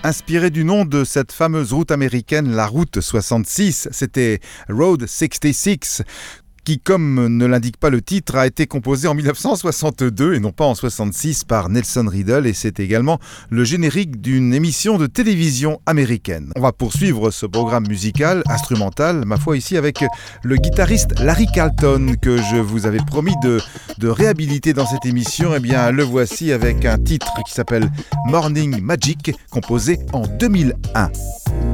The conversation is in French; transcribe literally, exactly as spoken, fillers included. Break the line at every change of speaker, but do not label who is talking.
inspiré du nom de cette fameuse route américaine, la route soixante-six. C'était Road soixante-six, qui, comme ne l'indique pas le titre, a été composé en dix-neuf cent soixante-deux et non pas en soixante-six par Nelson Riddle, et c'est également le générique d'une émission de télévision américaine. On va poursuivre ce programme musical, instrumental, ma foi ici avec le guitariste Larry Carlton, que je vous avais promis de, de réhabiliter dans cette émission. Eh bien, le voici avec un titre qui s'appelle Morning Magic, composé en deux mille un.